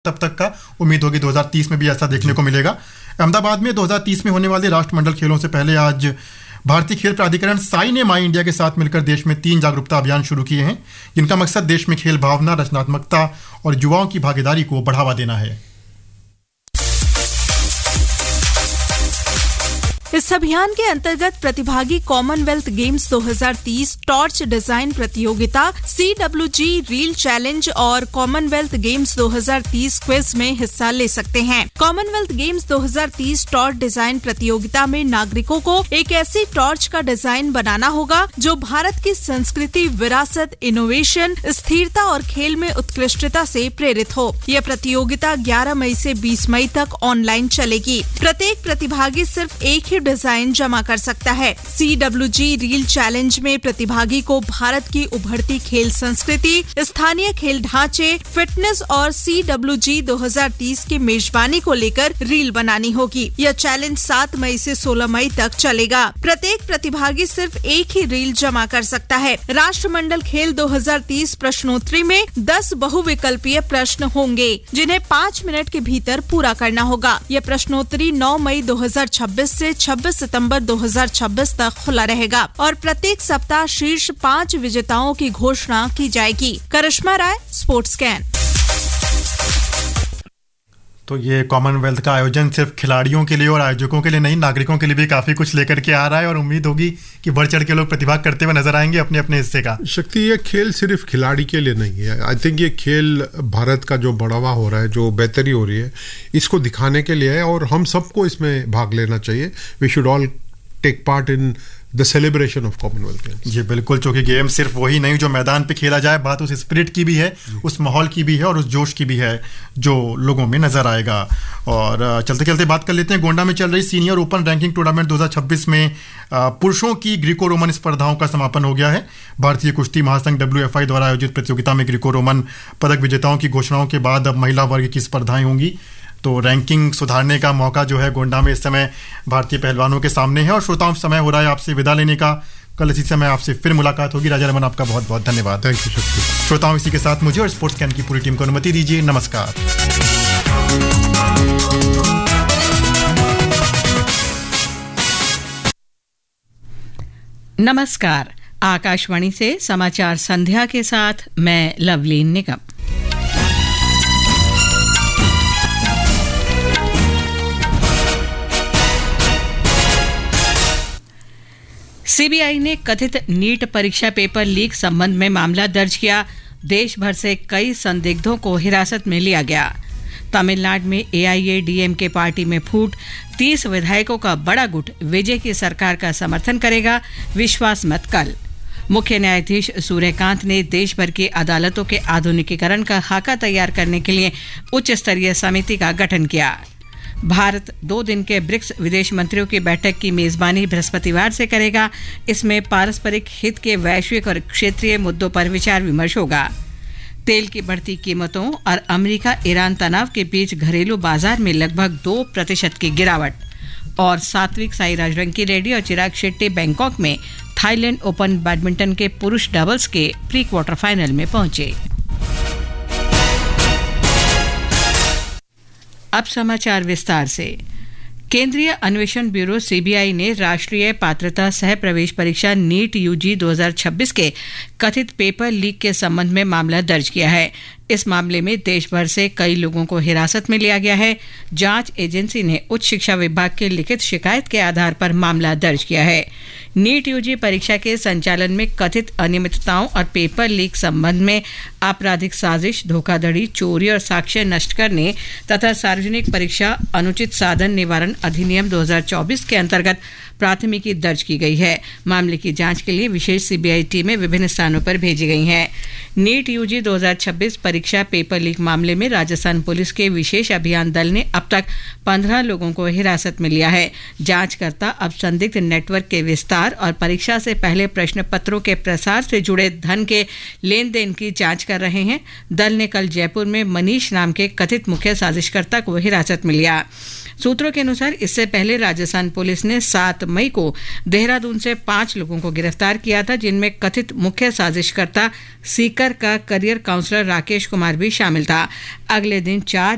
तब तक का उम्मीद होगी 2030 में भी ऐसा देखने को मिलेगा। अहमदाबाद में 2030 में होने वाले राष्ट्रमंडल खेलों से पहले आज भारतीय खेल प्राधिकरण साई ने माई इंडिया के साथ मिलकर देश में 3 जागरूकता अभियान शुरू किए हैं, जिनका मकसद देश में खेल भावना, रचनात्मकता और युवाओं की भागीदारी को बढ़ावा देना है। इस अभियान के अंतर्गत प्रतिभागी कॉमनवेल्थ गेम्स 2030 टॉर्च डिजाइन प्रतियोगिता, CWG रील चैलेंज और कॉमनवेल्थ गेम्स 2030 क्विज में हिस्सा ले सकते हैं। कॉमनवेल्थ गेम्स 2030 टॉर्च डिजाइन प्रतियोगिता में नागरिकों को एक ऐसी टॉर्च का डिजाइन बनाना होगा जो भारत की संस्कृति, विरासत, इनोवेशन, स्थिरता और खेल में उत्कृष्टता से प्रेरित हो। यह प्रतियोगिता 11 मई से 20 मई तक ऑनलाइन चलेगी। प्रत्येक प्रतिभागी सिर्फ एक ही डिजाइन जमा कर सकता है। CWG रील चैलेंज में प्रतिभागी को भारत की उभरती खेल संस्कृति, स्थानीय खेल ढांचे, फिटनेस और CWG 2030 की मेजबानी को लेकर रील बनानी होगी। यह चैलेंज 7 मई से 16 मई तक चलेगा। प्रत्येक प्रतिभागी सिर्फ एक ही रील जमा कर सकता है। राष्ट्रमंडल खेल 2030 प्रश्नोत्तरी में 10 बहुविकल्पीय प्रश्न होंगे, जिन्हें 5 मिनट के भीतर पूरा करना होगा। यह प्रश्नोत्तरी 9 मई 2026 से 26 सितंबर 2026 तक खुला रहेगा और प्रत्येक सप्ताह शीर्ष 5 विजेताओं की घोषणा की जाएगी। करिश्मा राय, स्पोर्ट्स कैन। तो ये कॉमनवेल्थ का आयोजन सिर्फ खिलाड़ियों के लिए और आयोजकों के लिए नहीं, नागरिकों के लिए भी काफी कुछ लेकर के आ रहा है और उम्मीद होगी कि बढ़ चढ़ के लोग प्रतिभाग करते हुए नजर आएंगे अपने अपने हिस्से का। शक्ति, ये खेल सिर्फ खिलाड़ी के लिए नहीं है। आई थिंक ये खेल भारत का जो बढ़ावा हो रहा है, जो बेहतरी हो रही है, इसको दिखाने के लिए है और हम सबको इसमें भाग लेना चाहिए। We should all take part in the celebration of Commonwealth games. जी बिल्कुल, क्योंकि गेम सिर्फ वही नहीं जो मैदान पे खेला जाए, बात उस स्पिरिट की भी है, उस माहौल की भी है और उस जोश की भी है जो लोगों में नजर आएगा। और चलते चलते बात कर लेते हैं, गोंडा में चल रही सीनियर ओपन रैंकिंग टूर्नामेंट 2026 में पुरुषों की ग्रीको रोमन स्पर्धाओं का समापन हो गया है। भारतीय कुश्ती महासंघ WFI द्वारा आयोजित प्रतियोगिता में ग्रीको रोमन पदक विजेताओं की घोषणाओं के बाद अब महिला वर्ग की स्पर्धाएं होंगी। तो रैंकिंग सुधारने का मौका जो है गोंडा में इस समय भारतीय पहलवानों के सामने है। और श्रोताओं, समय हो रहा है आपसे विदा लेने का। कल इसी समय आपसे फिर मुलाकात होगी। राजा रमन, आपका बहुत बहुत धन्यवाद। थैंक यू शक्ति। श्रोताओं, इसी के साथ मुझे और स्पोर्ट्स कैन की पूरी टीम को अनुमति दीजिए। नमस्कार। नमस्कार। आकाशवाणी से समाचार संध्या के साथ मैं लवलीन निगम। सीबीआई ने कथित नीट परीक्षा पेपर लीक संबंध में मामला दर्ज किया। देश भर से कई संदिग्धों को हिरासत में लिया गया। तमिलनाडु में AIADMK पार्टी में फूट, 30 विधायकों का बड़ा गुट विजय की सरकार का समर्थन करेगा, विश्वास मत कल। मुख्य न्यायाधीश सूर्यकांत ने देश भर की अदालतों के आधुनिकीकरण का खाका तैयार करने के लिए उच्च स्तरीय समिति का गठन किया। भारत 2 दिन के ब्रिक्स विदेश मंत्रियों की बैठक की मेजबानी बृहस्पतिवार से करेगा। इसमें पारस्परिक हित के वैश्विक और क्षेत्रीय मुद्दों पर विचार विमर्श होगा। तेल की बढ़ती कीमतों और अमेरिका ईरान तनाव के बीच घरेलू बाजार में लगभग 2% की गिरावट। और सात्विक साईराज रंकीरेड्डी और चिराग शेट्टी बैंकॉक में थाईलैंड ओपन बैडमिंटन के पुरुष डबल्स के प्री क्वार्टर फाइनल में पहुंचे। अब समाचार विस्तार से। केंद्रीय अन्वेषण ब्यूरो CBI ने राष्ट्रीय पात्रता सह प्रवेश परीक्षा नीट UG 2026 के कथित पेपर लीक के संबंध में मामला दर्ज किया है। इस मामले में देश भर से कई लोगों को हिरासत में लिया गया है। जांच एजेंसी ने उच्च शिक्षा विभाग की लिखित शिकायत के आधार पर मामला दर्ज किया है। नीट UG परीक्षा के संचालन में कथित अनियमितताओं और पेपर लीक संबंध में आपराधिक साजिश, धोखाधड़ी, चोरी और साक्ष्य नष्ट करने तथा सार्वजनिक परीक्षा अनुचित साधन निवारण अधिनियम 2024 के अंतर्गत प्राथमिकी दर्ज की गई है। मामले की जांच के लिए विशेष CBI टीमें विभिन्न स्थानों पर भेजी गई हैं। नीट UG 2026 परीक्षा पेपर लीक मामले में राजस्थान पुलिस के विशेष अभियान दल ने अब तक 15 लोगों को हिरासत में लिया है। जांचकर्ता अब संदिग्ध नेटवर्क के विस्तार और परीक्षा से पहले प्रश्न पत्रों के प्रसार से जुड़े धन के लेन देन की जांच कर रहे हैं। दल ने कल जयपुर में मनीष नाम के कथित मुख्य साजिशकर्ता को हिरासत में लिया। सूत्रों के अनुसार इससे पहले राजस्थान पुलिस ने 7 मई को देहरादून से 5 लोगों को गिरफ्तार किया था, जिनमें कथित मुख्य साजिशकर्ता सीकर का करियर काउंसलर राकेश कुमार भी शामिल था। अगले दिन 4